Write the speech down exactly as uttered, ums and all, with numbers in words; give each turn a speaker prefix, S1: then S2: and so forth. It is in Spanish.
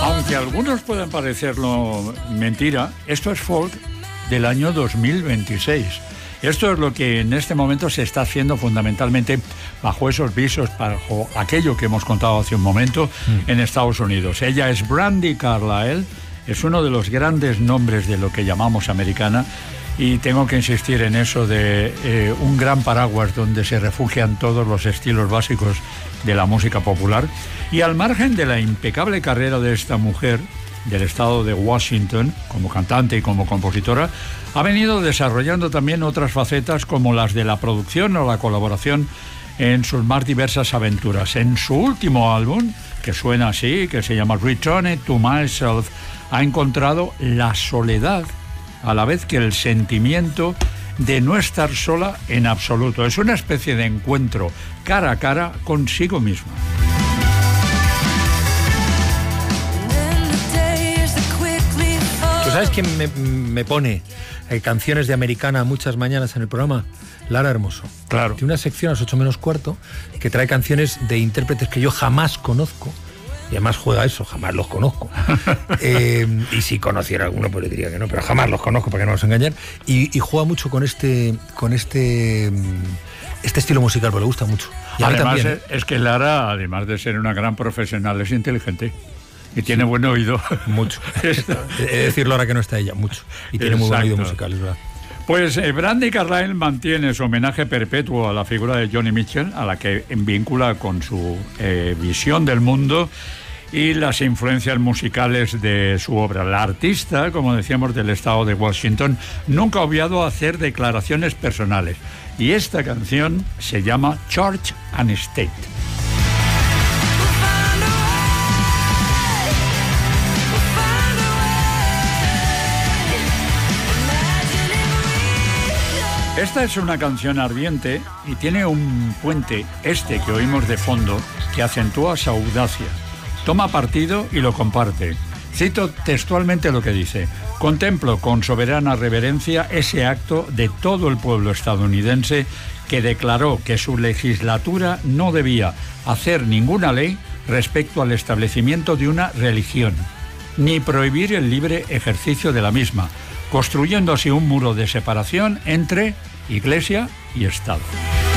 S1: Aunque a algunos puedan parecerlo mentira, esto es folk del año dos mil veintiséis. Esto es lo que en este momento se está haciendo fundamentalmente bajo esos visos, bajo aquello que hemos contado hace un momento mm. en Estados Unidos. Ella es Brandi Carlile, es uno de los grandes nombres de lo que llamamos americana, y tengo que insistir en eso de eh, un gran paraguas donde se refugian todos los estilos básicos de la música popular. Y al margen de la impecable carrera de esta mujer del estado de Washington, como cantante y como compositora, ha venido desarrollando también otras facetas como las de la producción o la colaboración en sus más diversas aventuras. En su último álbum, que suena así, que se llama Return to Myself, ha encontrado la soledad a la vez que el sentimiento de no estar sola en absoluto. Es una especie de encuentro cara a cara consigo misma.
S2: ¿Tú sabes quién me, me pone eh, canciones de americana muchas mañanas en el programa? Lara Hermoso.
S1: Claro.
S2: Tiene una sección a las ocho menos cuarto que trae canciones de intérpretes que yo jamás conozco. Y además juega eso, jamás los conozco. eh, y si conociera alguno, pues le diría que no, pero jamás los conozco para que no nos engañen. Y, y juega mucho con este con este este estilo musical, porque le gusta mucho. Y
S1: además
S2: también,
S1: es, es que Lara, además de ser una gran profesional, es inteligente. Y tiene sí. buen oído.
S2: Mucho. He de decirlo ahora que no está ella, mucho. Y tiene Exacto. muy buen oído musical, es verdad.
S1: Pues eh, Brandi Carlile mantiene su homenaje perpetuo a la figura de Joni Mitchell, a la que vincula con su eh, visión del mundo y las influencias musicales de su obra. La artista, como decíamos, del estado de Washington, nunca ha obviado hacer declaraciones personales. Y esta canción se llama Church and State. Esta es una canción ardiente y tiene un puente, este que oímos de fondo, que acentúa su audacia. Toma partido y lo comparte. Cito textualmente lo que dice: contemplo con soberana reverencia ese acto de todo el pueblo estadounidense que declaró que su legislatura no debía hacer ninguna ley respecto al establecimiento de una religión, ni prohibir el libre ejercicio de la misma, construyendo así un muro de separación entre Iglesia y Estado.